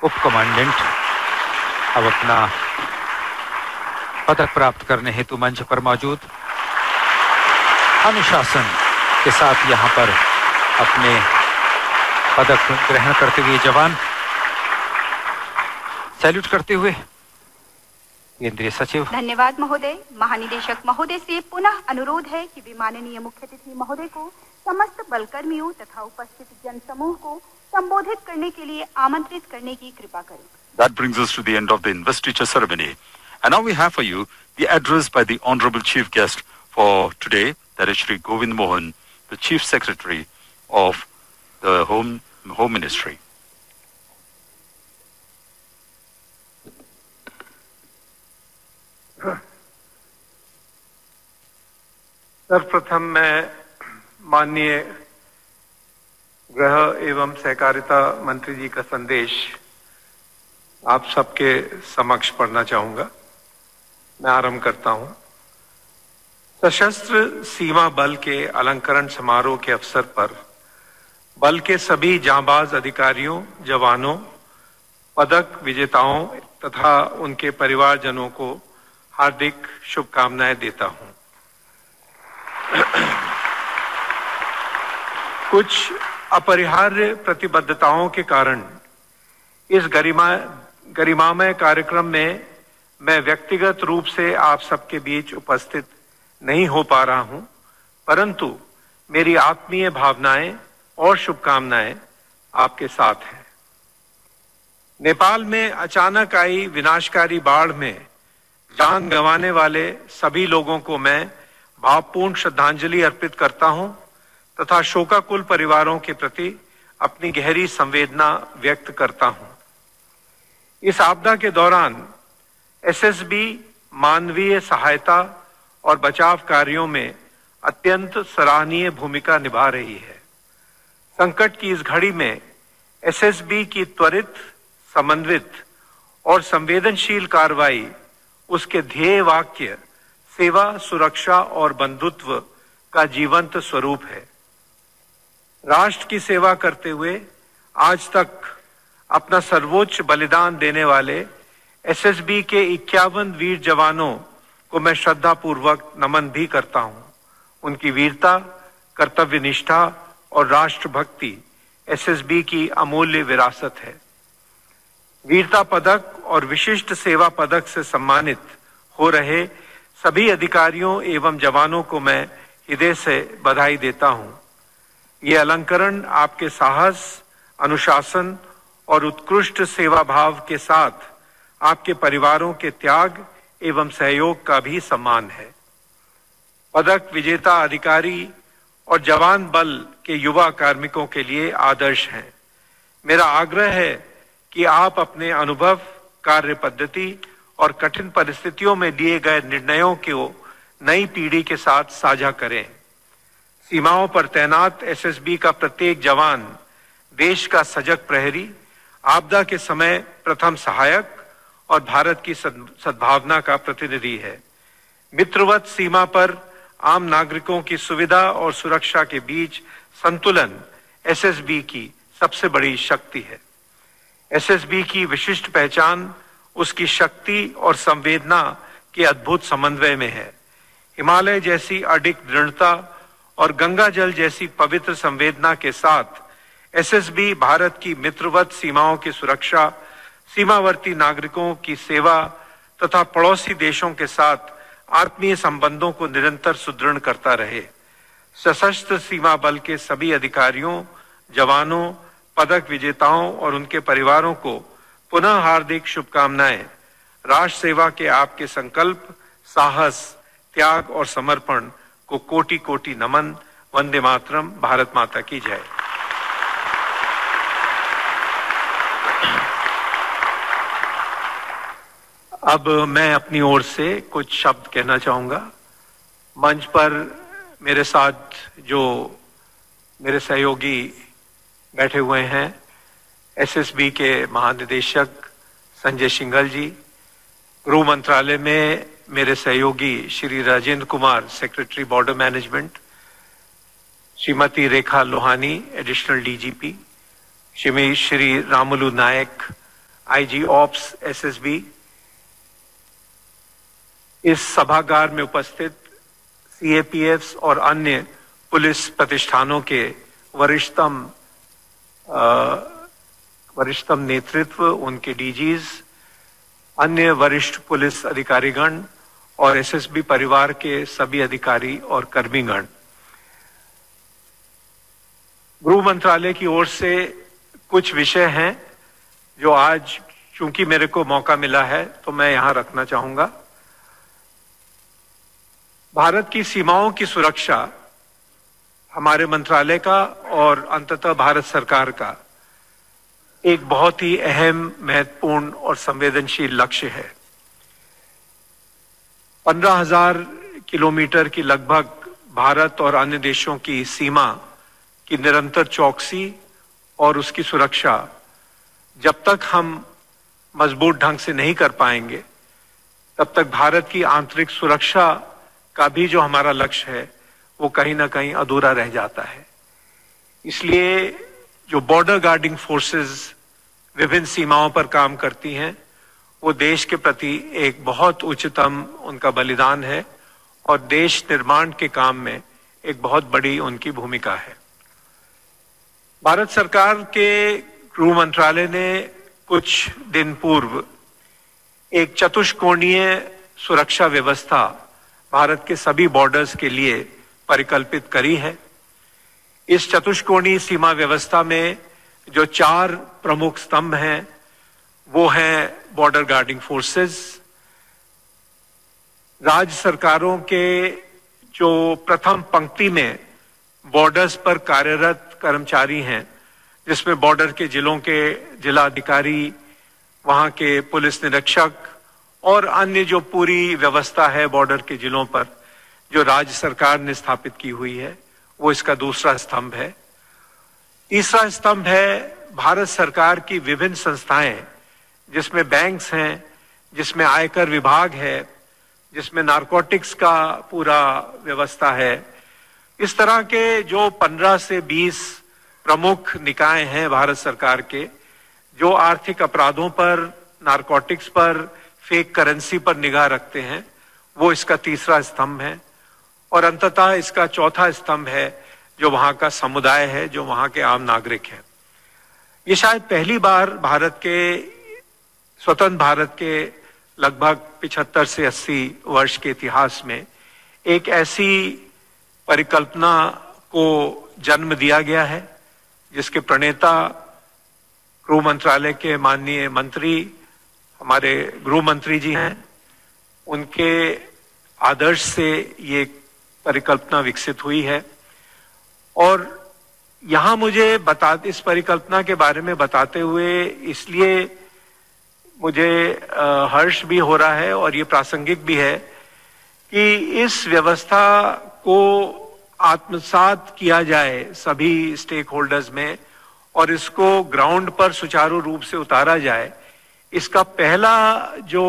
उप कमांडेंट अब अपना पदक प्राप्त करने हेतु मंच पर मौजूद। अनुशासन के साथ यहाँ पर अपने पदक ग्रहण करते हुए जवान सैल्यूट करते हुए केंद्रीय सचिव। धन्यवाद महोदय। महानिदेशक महोदय से पुनः अनुरोध है कि माननीय मुख्य अतिथि महोदय को समस्त बलकर्मियों तथा उपस्थित जनसमूह को संबोधित करने के लिए आमंत्रित करने की कृपा करें। That brings us to the end of the investiture ceremony. And now we have for you the address by the Honorable Chief Guest for today, that is Shri Govind Mohan, the Chief Secretary of the Home Ministry. सर्वप्रथम मैं माननीय गृह एवं सहकारिता मंत्री जी का संदेश आप सबके समक्ष पढ़ना चाहूंगा। मैं आरंभ करता हूं। सशस्त्र सीमा बल के अलंकरण समारोह के अवसर पर बल के सभी जांबाज अधिकारियों, जवानों, पदक विजेताओं तथा उनके परिवारजनों को हार्दिक शुभकामनाएं देता हूं। कुछ अपरिहार्य प्रतिबद्धताओं के कारण इस गरिमामय कार्यक्रम में मैं व्यक्तिगत रूप से आप सबके बीच उपस्थित नहीं हो पा रहा हूं, परंतु मेरी आत्मीय भावनाएं और शुभकामनाएं आपके साथ हैं। नेपाल में अचानक आई विनाशकारी बाढ़ में जान गंवाने वाले सभी लोगों को मैं भावपूर्ण श्रद्धांजलि अर्पित करता हूं तथा शोकाकुल परिवारों के प्रति अपनी गहरी संवेदना व्यक्त करता हूं। इस आपदा के दौरान एसएसबी मानवीय सहायता और बचाव कार्यों में अत्यंत सराहनीय भूमिका निभा रही है। संकट की इस घड़ी में एसएसबी की त्वरित, समन्वित और संवेदनशील कार्रवाई उसके ध्येय वाक्य सेवा, सुरक्षा और बंधुत्व का जीवंत स्वरूप है। राष्ट्र की सेवा करते हुए आज तक अपना सर्वोच्च बलिदान देने वाले एसएसबी के 51 वीर जवानों को मैं श्रद्धापूर्वक नमन भी करता हूं। उनकी वीरता, कर्तव्य निष्ठा और राष्ट्रभक्ति एसएसबी की अमूल्य विरासत है। वीरता पदक और विशिष्ट सेवा पदक से सम्मानित हो रहे सभी अधिकारियों एवं जवानों को मैं हृदय से बधाई देता हूं। ये अलंकरण आपके साहस, अनुशासन और उत्कृष्ट सेवा भाव के साथ आपके परिवारों के त्याग एवं सहयोग का भी सम्मान है। पदक विजेता अधिकारी और जवान बल के युवा कार्मिकों के लिए आदर्श हैं। मेरा आग्रह है कि आप अपने अनुभव, कार्य पद्धति और कठिन परिस्थितियों में लिए गए निर्णयों को नई पीढ़ी के साथ साझा करें। सीमाओं पर तैनात एसएसबी का प्रत्येक जवान देश का सजग प्रहरी, आपदा के समय प्रथम सहायक और भारत की सद्भावना का प्रतिनिधि है। मित्रवत सीमा पर आम नागरिकों की सुविधा और सुरक्षा के बीच संतुलन एसएसबी की सबसे बड़ी शक्ति है। एसएसबी की विशिष्ट पहचान उसकी शक्ति और संवेदना के अद्भुत समन्वय में है। हिमालय जैसी अडिग दृढ़ता और गंगा जल जैसी पवित्र संवेदना के साथ एसएसबी भारत की मित्रवत सीमाओं की सुरक्षा, सीमावर्ती नागरिकों की सेवा तथा पड़ोसी देशों के साथ आत्मीय संबंधों को निरंतर सुदृढ़ करता रहे। सशस्त्र सीमा बल के सभी अधिकारियों, जवानों, पदक विजेताओं और उनके परिवारों को पुनः हार्दिक शुभकामनाएं। राष्ट्र सेवा के आपके संकल्प, साहस, त्याग और समर्पण को कोटि कोटि नमन। वंदे मातरम। भारत माता की जय। अब मैं अपनी ओर से कुछ शब्द कहना चाहूंगा। मंच पर मेरे साथ जो मेरे सहयोगी बैठे हुए हैं, एसएसबी के महानिदेशक संजय सिंघल जी, गृह मंत्रालय में मेरे सहयोगी Shri Rajendra Kumar, secretary border management, Shrimati Rekha Lohani, additional DGP, Shri Ramulu नायक, आईजी ऑप्स एसएसबी, इस सभागार में उपस्थित सीएपीएफ और अन्य पुलिस प्रतिष्ठानों के वरिष्ठतम नेतृत्व, उनके डीजीज, अन्य वरिष्ठ पुलिस अधिकारीगण और एसएसबी परिवार के सभी अधिकारी और कर्मीगण, गृह मंत्रालय की ओर से कुछ विषय हैं जो आज चूंकि मेरे को मौका मिला है तो मैं यहां रखना चाहूंगा। भारत की सीमाओं की सुरक्षा हमारे मंत्रालय का और अंततः भारत सरकार का एक बहुत ही अहम, महत्वपूर्ण और संवेदनशील लक्ष्य है। 15,000 किलोमीटर की लगभग भारत और अन्य देशों की सीमा की निरंतर चौकसी और उसकी सुरक्षा जब तक हम मजबूत ढंग से नहीं कर पाएंगे, तब तक भारत की आंतरिक सुरक्षा का भी जो हमारा लक्ष्य है वो कहीं ना कहीं अधूरा रह जाता है। इसलिए जो बॉर्डर गार्डिंग फोर्सेस विभिन्न सीमाओं पर काम करती हैं, वो देश के प्रति एक बहुत उच्चतम उनका बलिदान है और देश निर्माण के काम में एक बहुत बड़ी उनकी भूमिका है। भारत सरकार के गृह मंत्रालय ने कुछ दिन पूर्व एक चतुष्कोणीय सुरक्षा व्यवस्था भारत के सभी बॉर्डर्स के लिए परिकल्पित करी है। इस चतुष्कोणीय सीमा व्यवस्था में जो 4 प्रमुख स्तंभ हैं वो हैं बॉर्डर गार्डिंग फोर्सेस, राज्य सरकारों के जो प्रथम पंक्ति में बॉर्डर्स पर कार्यरत कर्मचारी हैं, जिसमें बॉर्डर के जिलों के जिला अधिकारी, वहां के पुलिस निरीक्षक और अन्य जो पूरी व्यवस्था है बॉर्डर के जिलों पर जो राज्य सरकार ने स्थापित की हुई है, वो इसका दूसरा स्तंभ है। तीसरा स्तंभ है भारत सरकार की विभिन्न संस्थाएं, जिसमें बैंक्स हैं, जिसमें आयकर विभाग है, जिसमें नारकोटिक्स का पूरा व्यवस्था है। इस तरह के जो 15 से 20 प्रमुख निकाय हैं भारत सरकार के, जो आर्थिक अपराधों पर, नारकोटिक्स पर, फेक करेंसी पर निगाह रखते हैं, वो इसका तीसरा स्तंभ है। और अंततः इसका चौथा स्तंभ है जो वहां का समुदाय है, जो वहां के आम नागरिक हैं। ये शायद पहली बार भारत के स्वतंत्र भारत के लगभग 75 से 80 वर्ष के इतिहास में एक ऐसी परिकल्पना को जन्म दिया गया है जिसके प्रणेता गृह मंत्रालय के माननीय मंत्री, हमारे गृह मंत्री जी हैं। उनके आदर्श से ये परिकल्पना विकसित हुई है और यहां मुझे इस परिकल्पना के बारे में बताते हुए इसलिए मुझे हर्ष भी हो रहा है और ये प्रासंगिक भी है कि इस व्यवस्था को आत्मसात किया जाए सभी स्टेक होल्डर्स में और इसको ग्राउंड पर सुचारू रूप से उतारा जाए। इसका पहला जो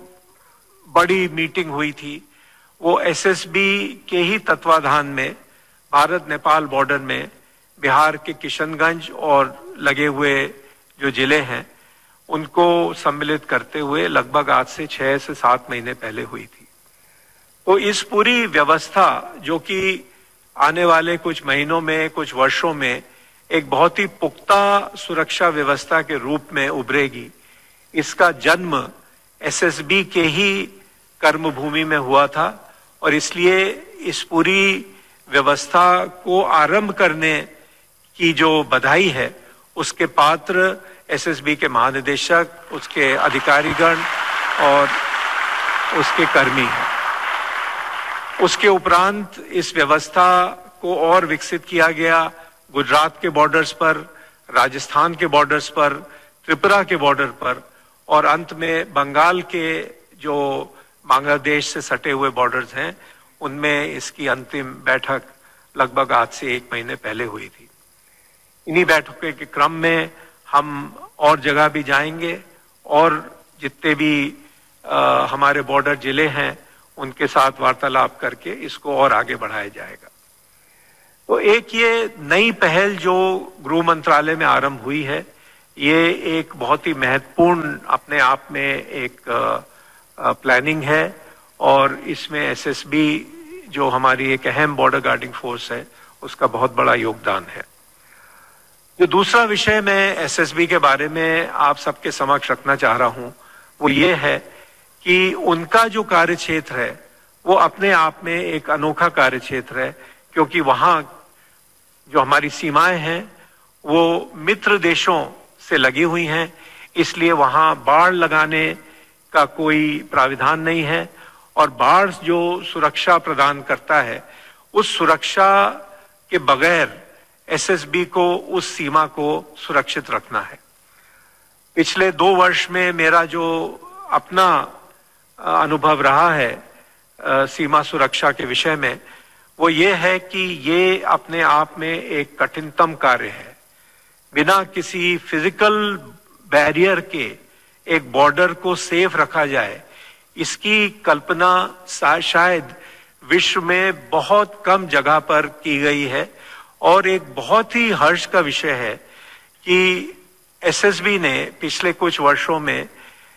बड़ी मीटिंग हुई थी वो एसएसबी के ही तत्वाधान में भारत नेपाल बॉर्डर में बिहार के किशनगंज और लगे हुए जो जिले हैं उनको सम्मिलित करते हुए लगभग आज से 6 से 7 महीने पहले हुई थी। तो इस पूरी व्यवस्था जो कि आने वाले कुछ महीनों में, कुछ वर्षों में एक बहुत ही पुख्ता सुरक्षा व्यवस्था के रूप में उभरेगी, इसका जन्म एसएसबी के ही कर्मभूमि में हुआ था और इसलिए इस पूरी व्यवस्था को आरंभ करने की जो बधाई है उसके पात्र एसएसबी के महानिदेशक, उसके अधिकारीगण और उसके कर्मी हैं। उसके उपरांत इस व्यवस्था को और विकसित किया गया गुजरात के बॉर्डर्स पर, राजस्थान के बॉर्डर्स पर, त्रिपुरा के बॉर्डर पर और अंत में बंगाल के जो बांग्लादेश से सटे हुए बॉर्डर्स हैं उनमें इसकी अंतिम बैठक लगभग आज से 1 महीने पहले हुई थी। इन्हीं बैठकों के क्रम में हम और जगह भी जाएंगे और जितने भी हमारे बॉर्डर जिले हैं उनके साथ वार्तालाप करके इसको और आगे बढ़ाया जाएगा। तो एक ये नई पहल जो गृह मंत्रालय में आरंभ हुई है, ये एक बहुत ही महत्वपूर्ण अपने आप में एक प्लानिंग है और इसमें एसएसबी जो हमारी एक अहम बॉर्डर गार्डिंग फोर्स है उसका बहुत बड़ा योगदान है। जो दूसरा विषय मैं एसएसबी के बारे में आप सबके समक्ष रखना चाह रहा हूं वो ये है कि उनका जो कार्य क्षेत्र है वो अपने आप में एक अनोखा कार्य क्षेत्र है, क्योंकि वहां जो हमारी सीमाएं हैं वो मित्र देशों से लगी हुई हैं, इसलिए वहां बाड़ लगाने का कोई प्राविधान नहीं है और बाड़ जो सुरक्षा प्रदान करता है उस सुरक्षा के बगैर एसएसबी को उस सीमा को सुरक्षित रखना है। पिछले 2 वर्ष में मेरा जो अपना अनुभव रहा है सीमा सुरक्षा के विषय में वो ये है कि ये अपने आप में एक कठिनतम कार्य है। बिना किसी फिजिकल बैरियर के एक बॉर्डर को सेफ रखा जाए, इसकी कल्पना शायद विश्व में बहुत कम जगह पर की गई है और एक बहुत ही हर्ष का विषय है कि एसएसबी ने पिछले कुछ वर्षों में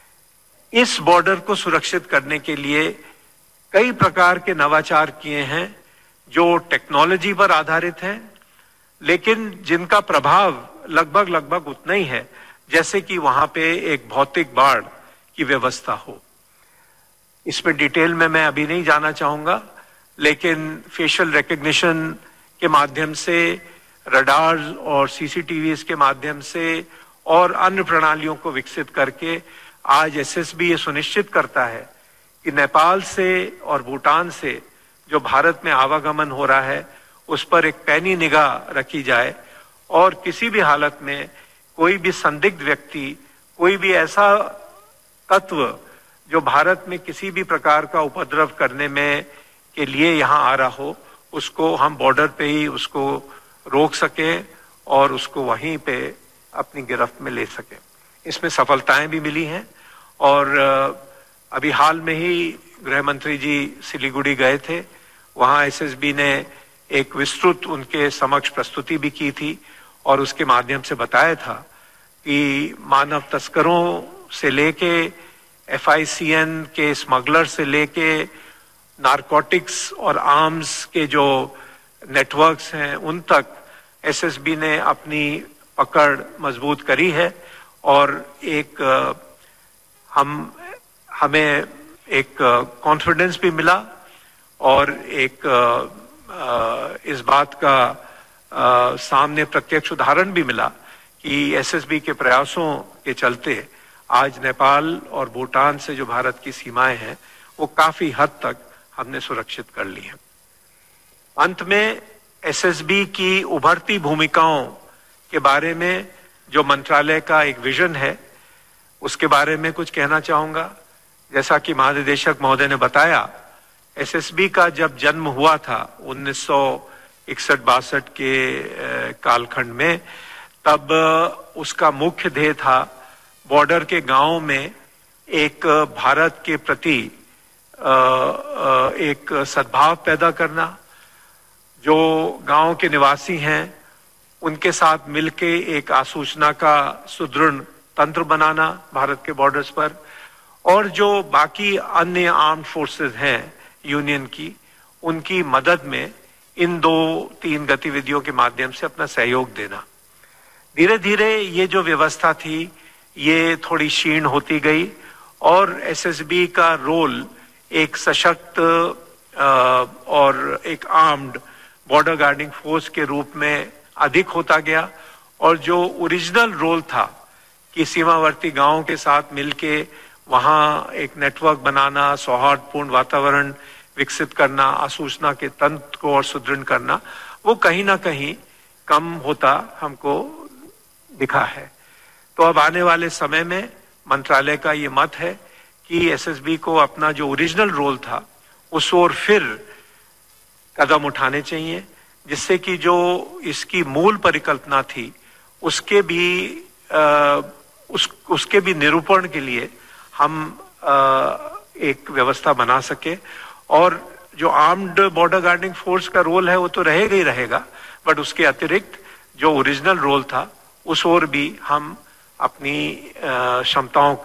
इस बॉर्डर को सुरक्षित करने के लिए कई प्रकार के नवाचार किए हैं जो टेक्नोलॉजी पर आधारित हैं, लेकिन जिनका प्रभाव लगभग उतना ही है जैसे कि वहां पे एक भौतिक बाड़ की व्यवस्था हो। इसमें डिटेल में मैं अभी नहीं जाना चाहूंगा, लेकिन फेशियल रिकग्निशन के माध्यम से, रडार्स और सीसीटीवीज के माध्यम से और अन्य प्रणालियों को विकसित करके आज एसएसबी ये सुनिश्चित करता है कि नेपाल से और भूटान से जो भारत में आवागमन हो रहा है उस पर एक पैनी निगाह रखी जाए और किसी भी हालत में कोई भी संदिग्ध व्यक्ति, कोई भी ऐसा तत्व जो भारत में किसी भी प्रकार का उपद्रव करने में के लिए यहाँ आ रहा हो, उसको हम बॉर्डर पे ही उसको रोक सके और उसको वहीं पे अपनी गिरफ्त में ले सके। इसमें सफलताएं भी मिली हैं और अभी हाल में ही गृह मंत्री जी सिलीगुड़ी गए थे, वहां एसएसबी ने एक विस्तृत उनके समक्ष प्रस्तुति भी की थी और उसके माध्यम से बताया था कि मानव तस्करों से लेके FICN के स्मगलर से लेके नारकोटिक्स और आर्म्स के जो नेटवर्क्स हैं उन तक एसएसबी ने अपनी पकड़ मजबूत करी है और एक हमें एक कॉन्फिडेंस भी मिला और एक इस बात का सामने प्रत्यक्ष उदाहरण भी मिला कि एसएसबी के प्रयासों के चलते आज नेपाल और भूटान से जो भारत की सीमाएं हैं वो काफी हद तक हमने सुरक्षित कर ली है। अंत में एसएसबी की उभरती भूमिकाओं के बारे में जो मंत्रालय का एक विजन है उसके बारे में कुछ कहना चाहूंगा। जैसा कि महानिदेशक महोदय ने बताया, एसएसबी का जब जन्म हुआ था 1961-62 के कालखंड में, तब उसका मुख्य ध्येय था बॉर्डर के गांवों में एक भारत के प्रति एक सद्भाव पैदा करना, जो गांव के निवासी हैं उनके साथ मिलके एक आसूचना का सुदृढ़ तंत्र बनाना भारत के बॉर्डर्स पर, और जो बाकी अन्य आर्म्ड फोर्सेस हैं यूनियन की, उनकी मदद में इन 2-3 गतिविधियों के माध्यम से अपना सहयोग देना। धीरे धीरे ये जो व्यवस्था थी ये थोड़ी क्षीण होती गई और एसएसबी का रोल एक सशक्त और एक आर्म्ड बॉर्डर गार्डिंग फोर्स के रूप में अधिक होता गया और जो ओरिजिनल रोल था कि सीमावर्ती गांवों के साथ मिलके वहां एक नेटवर्क बनाना, सौहार्दपूर्ण वातावरण विकसित करना, आसूचना के तंत्र को और सुदृढ़ करना, वो कहीं ना कहीं कम होता हमको दिखा है। तो अब आने वाले समय में मंत्रालय का ये मत है कि एसएसबी को अपना जो ओरिजिनल रोल था उस ओर फिर कदम उठाने चाहिए, जिससे कि जो इसकी मूल परिकल्पना थी उसके भी निरूपण के लिए हम एक व्यवस्था बना सके। और जो आर्म्ड बॉर्डर गार्डिंग फोर्स का रोल है वो तो रहेगा ही रहेगा, बट उसके अतिरिक्त जो ओरिजिनल रोल था उस ओर भी हम अपनी क्षमताओं